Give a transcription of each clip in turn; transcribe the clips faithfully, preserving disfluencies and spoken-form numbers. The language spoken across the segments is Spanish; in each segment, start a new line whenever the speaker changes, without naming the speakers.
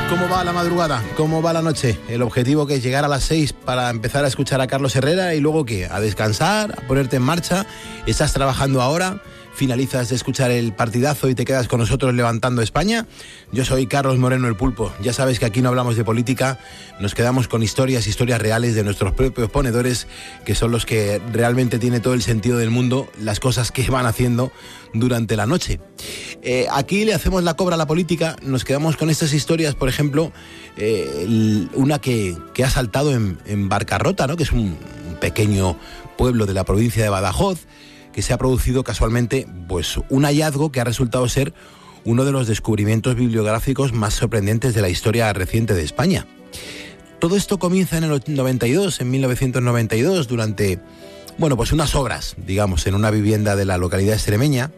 ¿Cómo va la madrugada? ¿Cómo va la noche? El objetivo que es llegar a las seis para empezar a escuchar a Carlos Herrera y luego ¿qué? A descansar, a ponerte en marcha. ¿Estás trabajando ahora? ¿Finalizas de escuchar el partidazo y te quedas con nosotros levantando España? Yo soy Carlos Moreno el Pulpo. Ya sabes que aquí no hablamos de política, nos quedamos con historias, historias reales de nuestros propios ponedores, que son los que realmente tiene todo el sentido del mundo, las cosas que van haciendo durante la noche. Eh, aquí le hacemos la cobra a la política, nos quedamos con estas historias, por ejemplo, eh, el, una que, que ha saltado en, en Barcarrota, ¿no? Que es un, un pequeño pueblo de la provincia de Badajoz, que se ha producido casualmente pues un hallazgo que ha resultado ser uno de los descubrimientos bibliográficos más sorprendentes de la historia reciente de España. Todo esto comienza en el noventa y dos, en mil novecientos noventa y dos, durante, bueno, pues unas obras, digamos, en una vivienda de la localidad extremeña.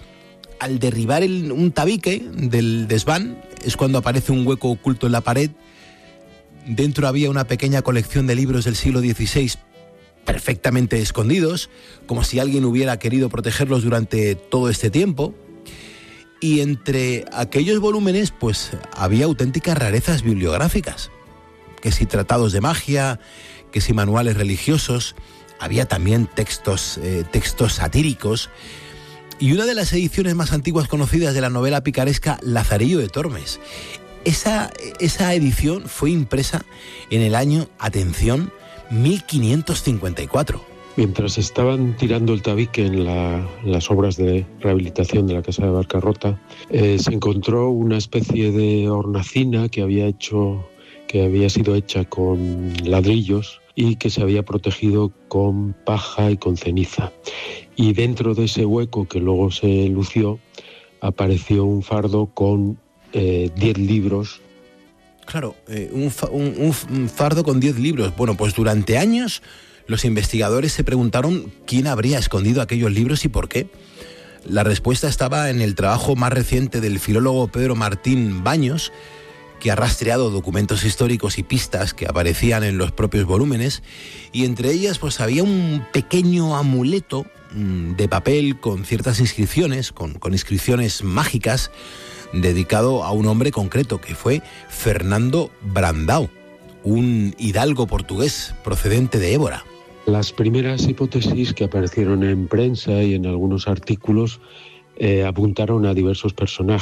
Al derribar el, un tabique del desván, es cuando aparece un hueco oculto en la pared. Dentro había una pequeña colección de libros del siglo dieciséis, perfectamente escondidos, como si alguien hubiera querido protegerlos durante todo este tiempo. Y entre aquellos volúmenes, pues había auténticas rarezas bibliográficas, que si tratados de magia, que si manuales religiosos, había también textos, eh, textos satíricos, y una de las ediciones más antiguas conocidas de la novela picaresca Lazarillo de Tormes. Esa, esa edición fue impresa en el año, atención, mil quinientos cincuenta y cuatro.
Mientras estaban tirando el tabique en la, las obras de rehabilitación de la casa de Barcarrota, eh, se encontró una especie de hornacina que había hecho, que había sido hecha con ladrillos y que se había protegido con paja y con ceniza. Y dentro de ese hueco que luego se lució, apareció un fardo con eh, diez libros.
Claro, eh, un, fa- un, un fardo con diez libros. Bueno, pues durante años los investigadores se preguntaron quién habría escondido aquellos libros y por qué. La respuesta estaba en el trabajo más reciente del filólogo Pedro Martín Baños, que ha rastreado documentos históricos y pistas que aparecían en los propios volúmenes, y entre ellas pues había un pequeño amuleto mmm, de papel con ciertas inscripciones, con, con inscripciones mágicas, dedicado a un hombre concreto, que fue Fernando Brandão, un hidalgo portugués procedente de Évora.
Las primeras hipótesis que aparecieron en prensa y en algunos artículos eh, apuntaron a diversos personajes.